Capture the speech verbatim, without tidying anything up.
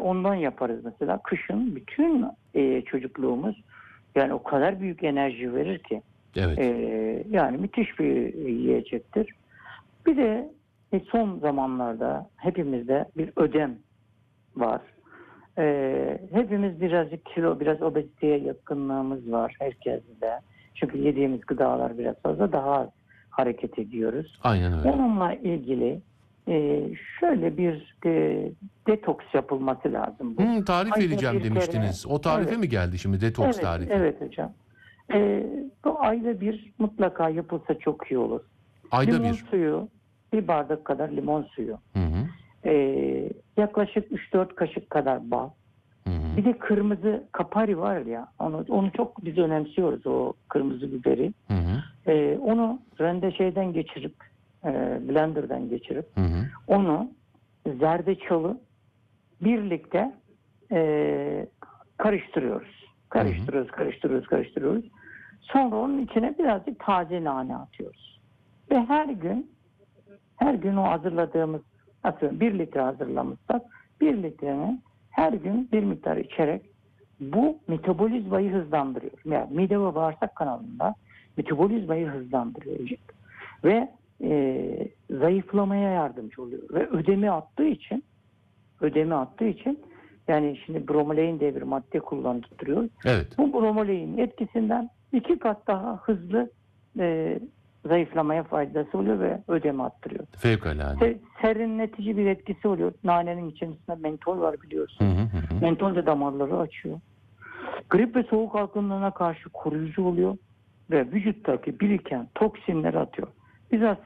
ondan yaparız mesela. Kışın bütün e, çocukluğumuz yani o kadar büyük enerji verir ki. Evet. E, yani müthiş bir yiyecektir. Bir de e, son zamanlarda hepimizde bir ödem var. E, hepimiz birazcık kilo, biraz obeziteye yakınlığımız var herkeste. Çünkü yediğimiz gıdalar biraz fazla, daha az hareket ediyoruz. Aynen öyle. Onunla ilgili e, şöyle bir e, detoks yapılması lazım bu. Hmm, tarif Ayda vereceğim bir demiştiniz. kere, O tarife evet, mi geldi şimdi, detoks evet, tarifi? evet hocam. E, bu ayda bir mutlaka yapılsa çok iyi olur. Ayda Limon bir. suyu, bir bardak kadar limon suyu. Hı hı. E, yaklaşık üç dört kaşık kadar bal. Hı hı. Bir de kırmızı kapari var ya, onu, onu çok biz önemsiyoruz, o kırmızı biberi. Hı hı. E, onu rende şeyden geçirip, e, blenderdan geçirip, Hı hı. onu zerdeçalı birlikte e, karıştırıyoruz. Karıştırıyoruz, karıştırıyoruz, karıştırıyoruz. Sonra onun içine birazcık taze nane atıyoruz. Ve her gün, her gün o hazırladığımız, atıyorum bir litre hazırlamışsak, bir litrenin her gün bir miktar içerek bu metabolizmayı hızlandırıyor. Yani mide ve bağırsak kanalında metabolizmayı hızlandırıyor. Ve e, zayıflamaya yardımcı oluyor. Ve ödemi attığı için ödemi attığı için yani şimdi bromelain diye bir madde kullandırıyor. Evet. Bu bromelain etkisinden iki kat daha hızlı e, zayıflamaya faydası oluyor ve ödemi attırıyor. Fevkalade. Se- serinletici bir etkisi oluyor. Nanenin içerisinde mentol var, Hı biliyorsun. hı hı hı. Mentol de damarları açıyor. Grip ve soğuk algınlığına karşı koruyucu oluyor ve vücuttaki biriken toksinleri atıyor. Biz